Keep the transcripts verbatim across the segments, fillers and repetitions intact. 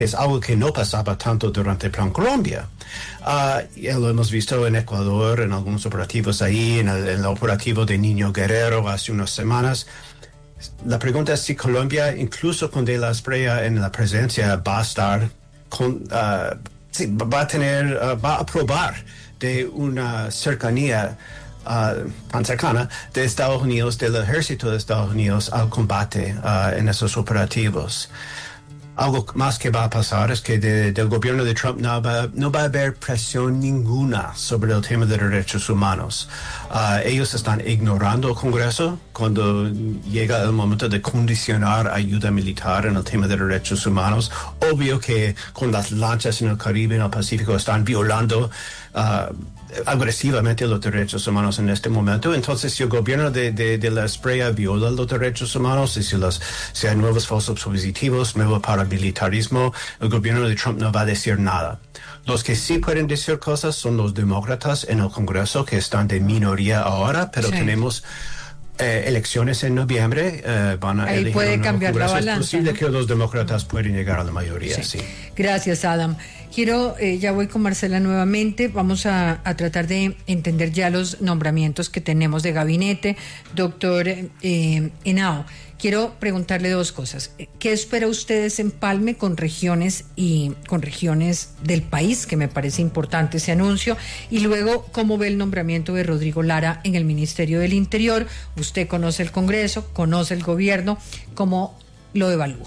Es algo que no pasaba tanto durante el Plan Colombia. Uh, ya lo hemos visto en Ecuador, en algunos operativos ahí, en el, en el operativo de Niño Guerrero hace unas semanas. La pregunta es si Colombia, incluso con De la Espriella en la presencia, va a estar, con, uh, sí, va a tener, uh, va a aprobar de una cercanía uh, tan cercana de Estados Unidos, del ejército de Estados Unidos al combate uh, en esos operativos. Algo más que va a pasar es que de, del gobierno de Trump no va, no va a haber presión ninguna sobre el tema de derechos humanos. Uh, ellos están ignorando el Congreso cuando llega el momento de condicionar ayuda militar en el tema de derechos humanos. Obvio que con las lanchas en el Caribe, en el Pacífico, están violando uh, agresivamente los derechos humanos en este momento. Entonces, si el gobierno de, de, de la Espriella viola los derechos humanos, y si, los, si hay nuevos falsos positivos, nuevo paramilitarismo, el gobierno de Trump no va a decir nada. Los que sí pueden decir cosas son los demócratas en el Congreso, que están de minoría ahora, pero sí. tenemos eh, elecciones en noviembre, eh, van a Ahí elegir puede un nuevo cambiar Congreso. la balanza. Es posible ¿no? que los demócratas pueden llegar a la mayoría, sí. sí. Gracias, Adam. Quiero, eh, ya voy con Marcela nuevamente, vamos a, a tratar de entender ya los nombramientos que tenemos de gabinete. Doctor eh, Henao, quiero preguntarle dos cosas. ¿Qué espera usted desempalme con regiones y con regiones del país? Que me parece importante ese anuncio. Y luego, ¿cómo ve el nombramiento de Rodrigo Lara en el Ministerio del Interior? Usted conoce el Congreso, conoce el gobierno, ¿cómo lo evalúa?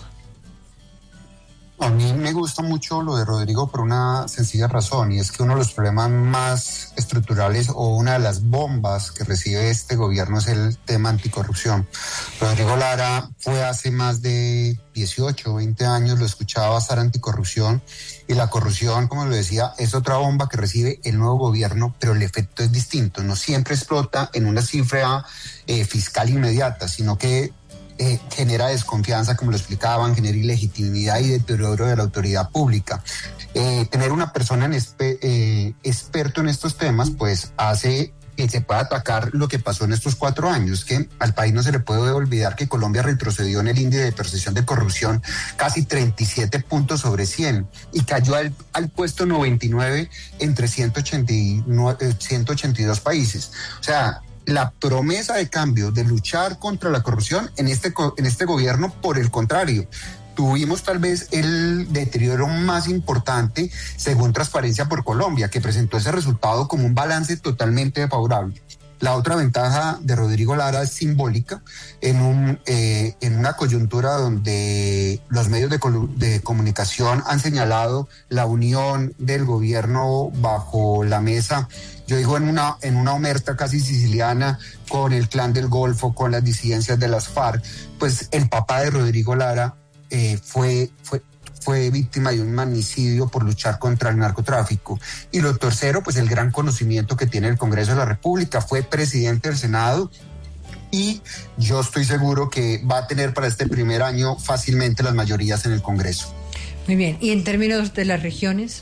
A mí me gusta mucho lo de Rodrigo por una sencilla razón, y es que uno de los problemas más estructurales o una de las bombas que recibe este gobierno es el tema anticorrupción. Rodrigo Lara fue hace más de dieciocho o veinte años, lo escuchaba estar anticorrupción, y la corrupción, como lo decía, es otra bomba que recibe el nuevo gobierno, pero el efecto es distinto. No siempre explota en una cifra eh, fiscal inmediata, sino que Eh, genera desconfianza, como lo explicaban, genera ilegitimidad y deterioro de la autoridad pública. Eh, tener una persona en espe- eh, experto en estos temas, pues hace que se pueda atacar lo que pasó en estos cuatro años, que al país no se le puede olvidar que Colombia retrocedió en el índice de percepción de corrupción casi treinta y siete puntos sobre cien y cayó al, al puesto noventa y nueve entre ciento ochenta y nueve, ciento ochenta y dos países. O sea, la promesa de cambio, de luchar contra la corrupción en este, en este gobierno, por el contrario, tuvimos tal vez el deterioro más importante según Transparencia por Colombia, que presentó ese resultado como un balance totalmente favorable. La otra ventaja de Rodrigo Lara es simbólica en, un, eh, en una coyuntura donde los medios de, de comunicación han señalado la unión del gobierno bajo la mesa, yo digo en una, en una omerta casi siciliana, con el Clan del Golfo, con las disidencias de las FARC. Pues el papá de Rodrigo Lara eh, fue... fue fue víctima de un magnicidio por luchar contra el narcotráfico. Y lo tercero, pues el gran conocimiento que tiene el Congreso de la República, fue presidente del Senado, y yo estoy seguro que va a tener para este primer año fácilmente las mayorías en el Congreso. Muy bien, ¿y en términos de las regiones?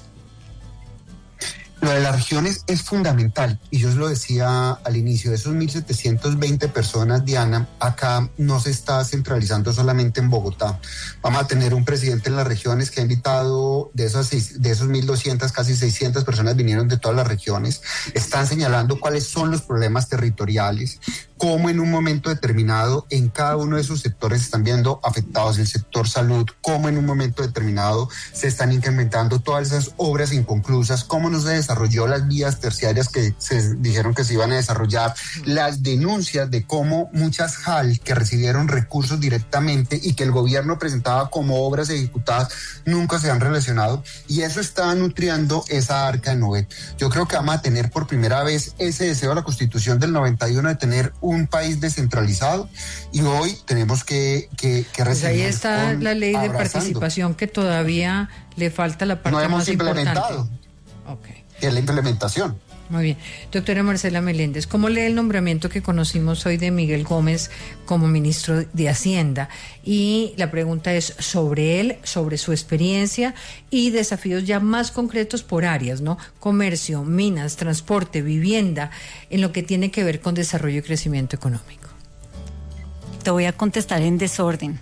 Lo de las regiones es fundamental, y yo os lo decía al inicio, de esos mil setecientas veinte personas, Diana, acá no se está centralizando solamente en Bogotá. Vamos a tener un presidente en las regiones que ha invitado, de esas seis, de esos mil doscientas, casi seiscientas personas vinieron de todas las regiones, están señalando cuáles son los problemas territoriales, cómo en un momento determinado en cada uno de esos sectores están viendo afectados, el sector salud, cómo en un momento determinado se están incrementando todas esas obras inconclusas, cómo no se desarrolló las vías terciarias que se dijeron que se iban a desarrollar, las denuncias de cómo muchas J A L que recibieron recursos directamente y que el gobierno presentaba como obras ejecutadas nunca se han relacionado, y eso está nutriendo esa arca de Noé. Yo creo que vamos a tener por primera vez ese deseo de la Constitución del noventa y uno de tener un un país descentralizado, y hoy tenemos que, que, que recibir. Pues ahí está la ley abrazando. de participación, que todavía le falta la parte no hemos más implementado, importante. Okay. Que es la implementación. Muy bien. Doctora Marcela Meléndez, ¿cómo lee el nombramiento que conocimos hoy de Miguel Gómez como ministro de Hacienda? Y la pregunta es sobre él, sobre su experiencia y desafíos ya más concretos por áreas, ¿no? Comercio, minas, transporte, vivienda, en lo que tiene que ver con desarrollo y crecimiento económico. Te voy a contestar en desorden.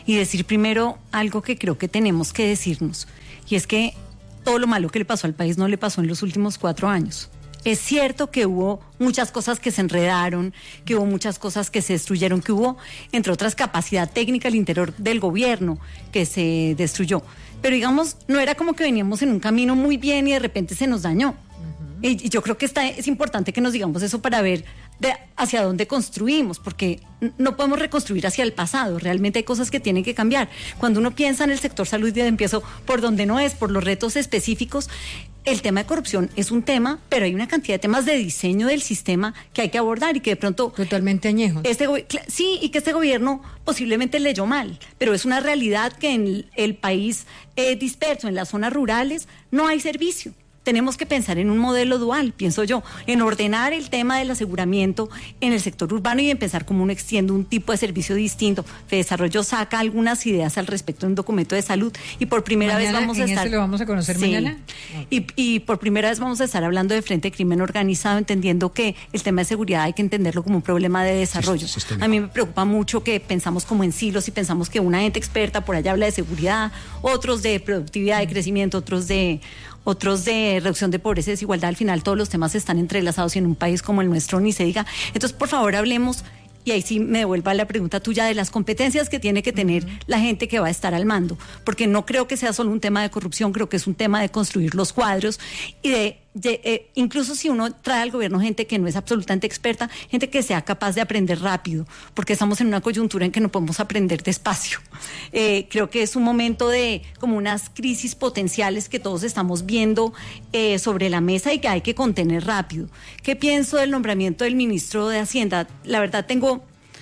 y decir primero algo que creo que tenemos que decirnos, y es que todo lo malo que le pasó al país no le pasó en los últimos cuatro años. Es cierto que hubo muchas cosas que se enredaron, que hubo muchas cosas que se destruyeron, que hubo, entre otras, capacidad técnica al interior del gobierno que se destruyó. Pero digamos, no era como que veníamos en un camino muy bien y de repente se nos dañó. Uh-huh. Y, y yo creo que está, es importante que nos digamos eso para ver de hacia dónde construimos, porque no podemos reconstruir hacia el pasado. Realmente hay cosas que tienen que cambiar. Cuando uno piensa en el sector salud, y empiezo por donde no es, por los retos específicos, el tema de corrupción es un tema, pero hay una cantidad de temas de diseño del sistema que hay que abordar y que de pronto... Totalmente añejos. Este, sí, y que este gobierno posiblemente leyó mal, pero es una realidad que en el, el país eh, disperso, en las zonas rurales, no hay servicio. Tenemos que pensar en un modelo dual, pienso yo, en ordenar el tema del aseguramiento en el sector urbano y en pensar cómo uno extiende un tipo de servicio distinto. Fedesarrollo saca algunas ideas al respecto en un documento de salud y por primera mañana, vez vamos a estar... ¿En ese lo vamos a conocer sí. mañana? Y, y por primera vez vamos a estar hablando de frente de crimen organizado, entendiendo que el tema de seguridad hay que entenderlo como un problema de desarrollo. Sí, sí, a mí me preocupa mucho que pensamos como en silos y pensamos que una ente experta por allá habla de seguridad, otros de productividad, de crecimiento, otros de... otros de reducción de pobreza y desigualdad. Al final todos los temas están entrelazados y en un país como el nuestro ni se diga. Entonces, por favor, hablemos, y ahí sí me devuelva la pregunta tuya, de las competencias que tiene que tener la gente que va a estar al mando, porque no creo que sea solo un tema de corrupción, creo que es un tema de construir los cuadros y de, de eh, incluso si uno trae al gobierno gente que no es absolutamente experta, gente que sea capaz de aprender rápido, porque estamos en una coyuntura en que no podemos aprender despacio. Eh, creo que es un momento de como unas crisis potenciales que todos estamos viendo eh, sobre la mesa y que hay que contener rápido. ¿Qué pienso del nombramiento del ministro de Hacienda? La verdad tengo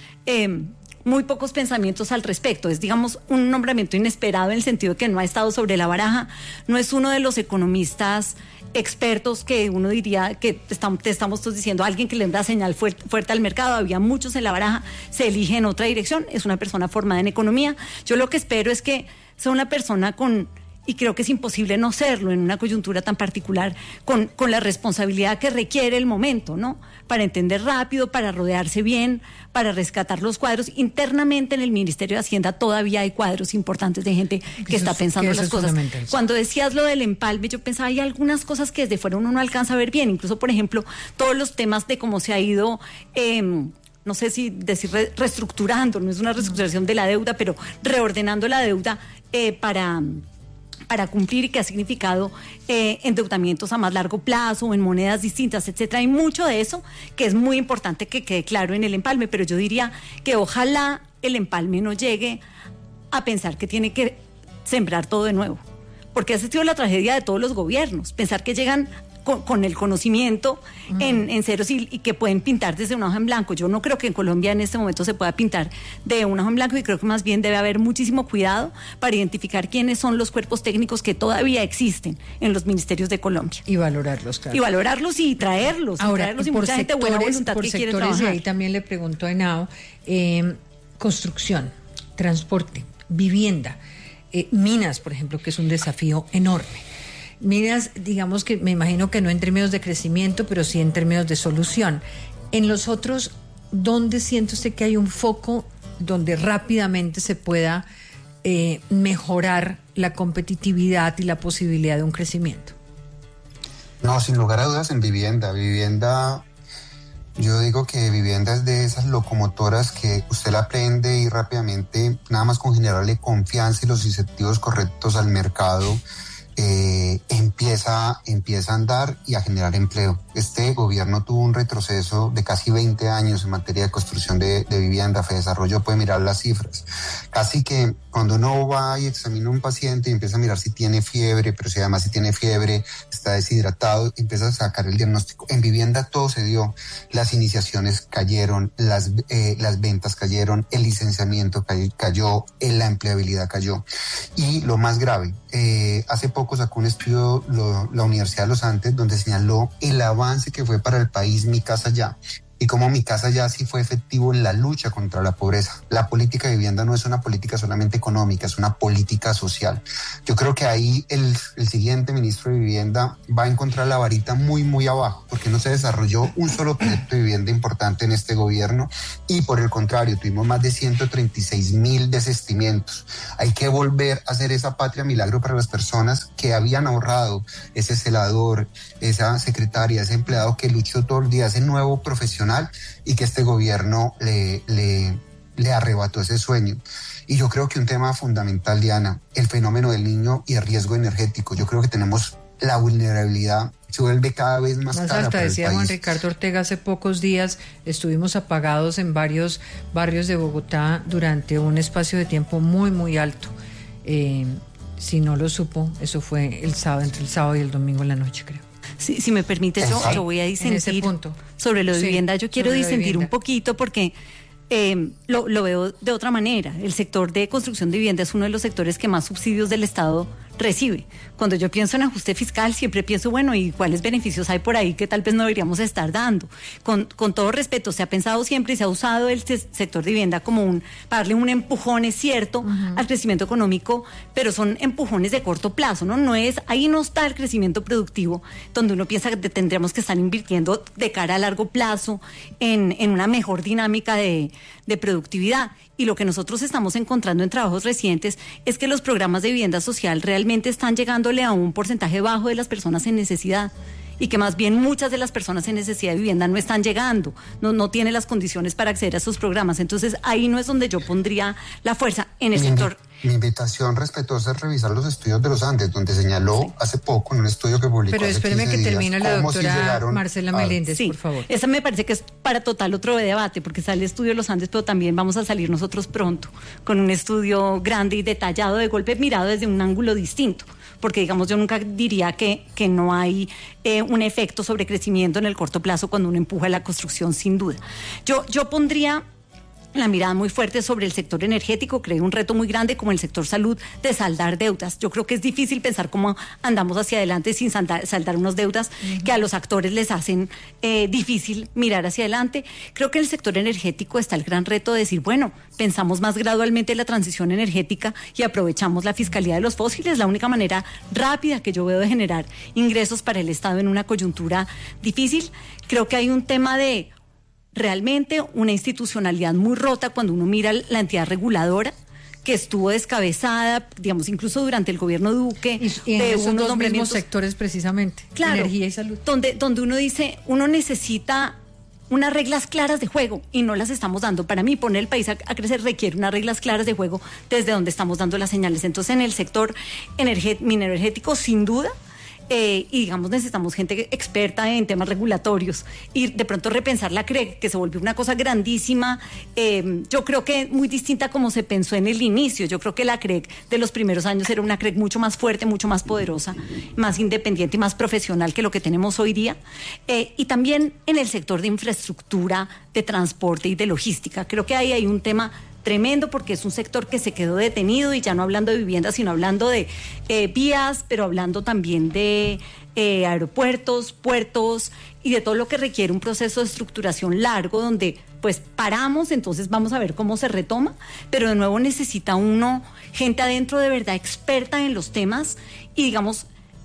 Eh, muy pocos pensamientos al respecto. Es, digamos, un nombramiento inesperado en el sentido de que no ha estado sobre la baraja, no es uno de los economistas expertos que uno diría que estamos, te estamos todos diciendo, alguien que le da señal fuerte, fuerte al mercado. Había muchos en la baraja, se elige en otra dirección, es una persona formada en economía. Yo lo que espero es que sea una persona con, y creo que es imposible no serlo en una coyuntura tan particular, con, con la responsabilidad que requiere el momento, ¿no? Para entender rápido, para rodearse bien, para rescatar los cuadros. Internamente en el Ministerio de Hacienda todavía hay cuadros importantes de gente que está pensando en las cosas. Cuando decías lo del empalme, yo pensaba, hay algunas cosas que desde fuera uno no alcanza a ver bien, incluso, por ejemplo, todos los temas de cómo se ha ido... Eh, no sé si decir re, reestructurando, no es una reestructuración de la deuda, pero reordenando la deuda eh, para... para cumplir, y que ha significado eh, endeudamientos a más largo plazo, en monedas distintas, etcétera. Hay mucho de eso que es muy importante que quede claro en el empalme, pero yo diría que ojalá el empalme no llegue a pensar que tiene que sembrar todo de nuevo, porque esa ha sido la tragedia de todos los gobiernos, pensar que llegan con, con el conocimiento uh-huh. en, en ceros y, y que pueden pintar desde una hoja en blanco. Yo no creo que en Colombia en este momento se pueda pintar de una hoja en blanco, y creo que más bien debe haber muchísimo cuidado para identificar quiénes son los cuerpos técnicos que todavía existen en los ministerios de Colombia. Y valorarlos, claro. Y valorarlos y traerlos. Ahora, y traerlos y por mucha sectores, gente buena voluntad por que sectores, quiere trabajar. Y ahí también le pregunto a Henao, eh, construcción, transporte, vivienda, eh, minas, por ejemplo, que es un desafío enorme. Minas, digamos que me imagino que no en términos de crecimiento, pero sí en términos de solución. En los otros, ¿dónde siente usted que hay un foco donde rápidamente se pueda eh, mejorar la competitividad y la posibilidad de un crecimiento? No, sin lugar a dudas en vivienda. Vivienda, yo digo que vivienda es de esas locomotoras que usted la aprende y rápidamente, nada más con generarle confianza y los incentivos correctos al mercado, Eh, empieza, empieza a andar y a generar empleo. Este gobierno tuvo un retroceso de casi veinte años en materia de construcción de, de vivienda. Fedesarrollo puede mirar las cifras. Casi que cuando uno va y examina a un paciente y empieza a mirar si tiene fiebre, pero si además si tiene fiebre, está deshidratado, empieza a sacar el diagnóstico. En vivienda todo se dio. Las iniciaciones cayeron, las, eh, las ventas cayeron, el licenciamiento cay, cayó, la empleabilidad cayó. Y lo más grave, eh, hace poco sacó un estudio lo, la Universidad de los Andes donde señaló el avance que fue para el país Mi Casa Ya. y cómo Mi Casa Ya sí fue efectivo en la lucha contra la pobreza. La política de vivienda no es una política solamente económica, es una política social. Yo creo que ahí el, el siguiente ministro de Vivienda va a encontrar la varita muy, muy abajo, porque no se desarrolló un solo proyecto de vivienda importante en este gobierno y por el contrario, tuvimos más de ciento treinta y seis mil desistimientos. Hay que volver a hacer esa patria milagro para las personas que habían ahorrado, ese celador, esa secretaria, ese empleado que luchó todo el día, ese nuevo profesional y que este gobierno le, le, le arrebató ese sueño. Y yo creo que un tema fundamental, Diana, el fenómeno del niño y el riesgo energético. Yo creo que tenemos la vulnerabilidad, se vuelve cada vez más, más cara alta, para el decía país. Juan Ricardo Ortega hace pocos días, estuvimos apagados en varios barrios de Bogotá durante un espacio de tiempo muy, muy alto. Eh, si no lo supo, eso fue el sábado, entre el sábado y el domingo en la noche, creo. Si, si me permite, yo, yo voy a disentir sobre lo de sí, vivienda. Yo quiero disentir un poquito porque eh, lo, lo veo de otra manera. El sector de construcción de vivienda es uno de los sectores que más subsidios del Estado recibe. Cuando yo pienso en ajuste fiscal, siempre pienso, bueno, ¿y cuáles beneficios hay por ahí que tal vez no deberíamos estar dando? Con, con todo respeto, se ha pensado siempre y se ha usado el sector de vivienda como un, para darle un empujón, es cierto, uh-huh. al crecimiento económico, pero son empujones de corto plazo, ¿no? No es, ahí no está el crecimiento productivo, donde uno piensa que tendríamos que estar invirtiendo de cara a largo plazo en, en una mejor dinámica de, de productividad. Y lo que nosotros estamos encontrando en trabajos recientes es que los programas de vivienda social realmente están llegándole a un porcentaje bajo de las personas en necesidad y que más bien muchas de las personas en necesidad de vivienda no están llegando, no, no tienen las condiciones para acceder a esos programas. Entonces ahí no es donde yo pondría la fuerza en el mi, sector. Mi invitación respetuosa es revisar los estudios de los Andes, donde señaló sí. hace poco en un estudio que publicó. Pero espéreme que termine la doctora Marcela Meléndez, sí, por favor. Esa me parece que es para total otro debate, porque sale el estudio de los Andes, pero también vamos a salir nosotros pronto con un estudio grande y detallado, de golpe mirado desde un ángulo distinto. Porque, digamos, yo nunca diría que, que no hay eh, un efecto sobre crecimiento en el corto plazo cuando uno empuja la construcción, sin duda. Yo, yo pondría la mirada muy fuerte sobre el sector energético, creo un reto muy grande como el sector salud de saldar deudas. Yo creo que es difícil pensar cómo andamos hacia adelante sin saldar, saldar unas deudas uh-huh. que a los actores les hacen eh, difícil mirar hacia adelante. Creo que en el sector energético está el gran reto de decir, bueno, pensamos más gradualmente la transición energética y aprovechamos la fiscalidad de los fósiles, la única manera rápida que yo veo de generar ingresos para el Estado en una coyuntura difícil. Creo que hay un tema de realmente una institucionalidad muy rota cuando uno mira la entidad reguladora que estuvo descabezada, digamos, incluso durante el gobierno Duque, y, y de en esos unos dos nombramientos, mismos sectores precisamente, claro, energía y salud, donde, donde uno dice, uno necesita unas reglas claras de juego y no las estamos dando. Para mí, poner el país a, a crecer requiere unas reglas claras de juego desde donde estamos dando las señales. Entonces, en el sector energético, mineroenergético, sin duda, Eh, y digamos necesitamos gente experta en temas regulatorios y de pronto repensar la C R E C, que se volvió una cosa grandísima, eh, yo creo que muy distinta como se pensó en el inicio. Yo creo que la C R E C de los primeros años era una C R E C mucho más fuerte, mucho más poderosa, más independiente y más profesional que lo que tenemos hoy día, eh, y también en el sector de infraestructura, de transporte y de logística. Creo que ahí hay un tema tremendo porque es un sector que se quedó detenido, y ya no hablando de vivienda, sino hablando de eh, vías, pero hablando también de eh, aeropuertos, puertos y de todo lo que requiere un proceso de estructuración largo donde pues paramos, entonces vamos a ver cómo se retoma, pero de nuevo necesita uno gente adentro de verdad experta en los temas y digamos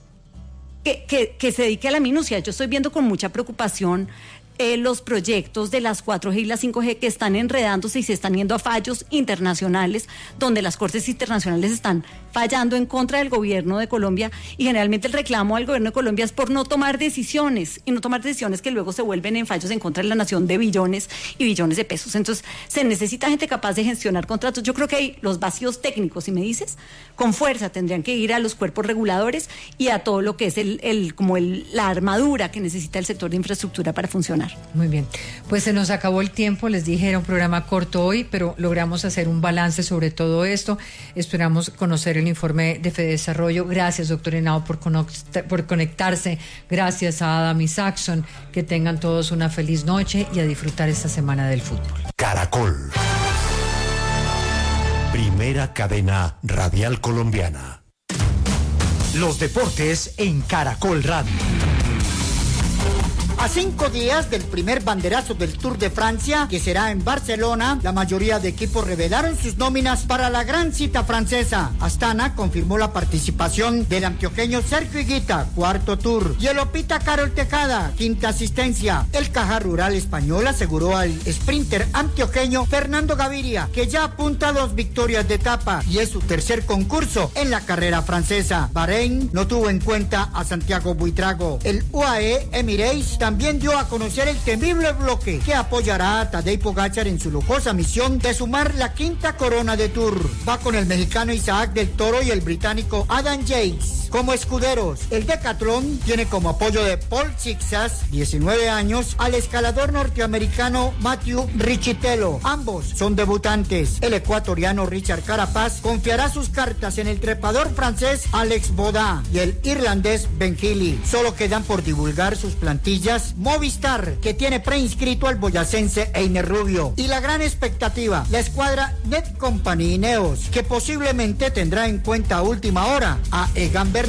que, que, que se dedique a la minucia. Yo estoy viendo con mucha preocupación Eh, los proyectos de las cuatro G y las cinco G que están enredándose y se están yendo a fallos internacionales, donde las cortes internacionales están fallando en contra del gobierno de Colombia, y generalmente el reclamo al gobierno de Colombia es por no tomar decisiones, y no tomar decisiones que luego se vuelven en fallos en contra de la nación de billones y billones de pesos. Entonces se necesita gente capaz de gestionar contratos. Yo creo que hay los vacíos técnicos, si me dices, con fuerza tendrían que ir a los cuerpos reguladores y a todo lo que es el, el como el, la armadura que necesita el sector de infraestructura para funcionar. Muy bien, pues se nos acabó el tiempo, les dije era un programa corto hoy, pero logramos hacer un balance sobre todo esto. Esperamos conocer el informe de Fedesarrollo. Gracias, doctor Henao, por, por conectarse. Gracias a Adam y Saxon. Que tengan todos una feliz noche y a disfrutar esta semana del fútbol. Caracol, primera cadena radial colombiana. Los deportes en Caracol Radio. A cinco días del primer banderazo del Tour de Francia, que será en Barcelona, la mayoría de equipos revelaron sus nóminas para la gran cita francesa. Astana confirmó la participación del antioqueño Sergio Higuita, cuarto Tour, y el Opita Carol Tejada, quinta asistencia. El Caja Rural Español aseguró al sprinter antioqueño Fernando Gaviria, que ya apunta a dos victorias de etapa y es su tercer concurso en la carrera francesa. Bahrein no tuvo en cuenta a Santiago Buitrago. El U A E Emirates también dio a conocer el temible bloque que apoyará a Tadej Pogačar en su lujosa misión de sumar la quinta corona de Tour. Va con el mexicano Isaac del Toro y el británico Adam Yates como escuderos. El decatlón tiene como apoyo de Paul Sixas, diecinueve años, al escalador norteamericano Matthew Richitello. Ambos son debutantes. El ecuatoriano Richard Carapaz confiará sus cartas en el trepador francés Alex Baudin y el irlandés Ben Healy. Solo quedan por divulgar sus plantillas Movistar, que tiene preinscrito al boyacense Einer Rubio, y la gran expectativa, la escuadra Net Company Ineos, que posiblemente tendrá en cuenta a última hora a Egan Bernal.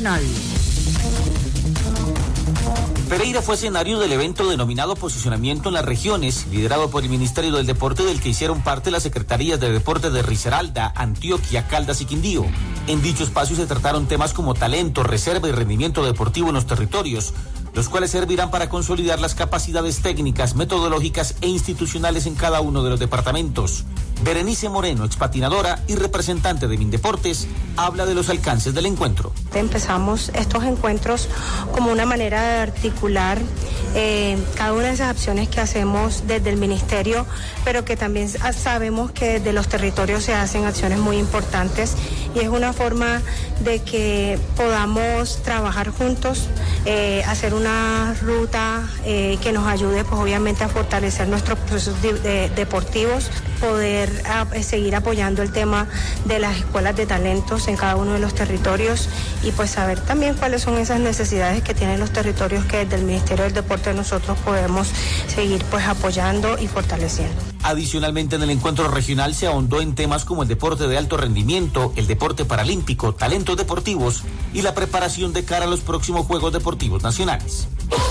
Pereira fue escenario del evento denominado Posicionamiento en las Regiones, liderado por el Ministerio del Deporte, del que hicieron parte las Secretarías de Deporte de Risaralda, Antioquia, Caldas y Quindío. En dicho espacio se trataron temas como talento, reserva y rendimiento deportivo en los territorios, los cuales servirán para consolidar las capacidades técnicas, metodológicas e institucionales en cada uno de los departamentos. Berenice Moreno, expatinadora y representante de Mindeportes, habla de los alcances del encuentro. Empezamos estos encuentros como una manera de articular eh, cada una de esas acciones que hacemos desde el ministerio, pero que también sabemos que desde los territorios se hacen acciones muy importantes, y es una forma de que podamos trabajar juntos, eh, hacer una ruta eh, que nos ayude, pues obviamente, a fortalecer nuestros procesos de, de, deportivos, poder a, seguir apoyando el tema de las escuelas de talentos en cada uno de los territorios, y pues saber también cuáles son esas necesidades que tienen los territorios que desde el Ministerio del Deporte nosotros podemos seguir pues apoyando y fortaleciendo. Adicionalmente, en el encuentro regional se ahondó en temas como el deporte de alto rendimiento, el deporte paralímpico, talentos deportivos y la preparación de cara a los próximos Juegos Deportivos Nacionales.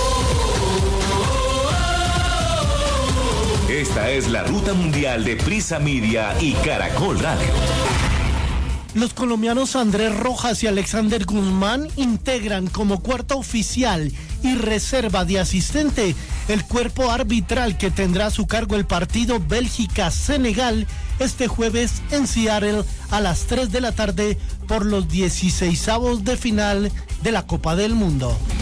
Esta es la ruta mundial de Prisa Media y Caracol Radio. Los colombianos Andrés Rojas y Alexander Guzmán integran como cuarta oficial y reserva de asistente el cuerpo arbitral que tendrá a su cargo el partido Bélgica-Senegal este jueves en Seattle a las tres de la tarde por los dieciseisavos de final de la Copa del Mundo.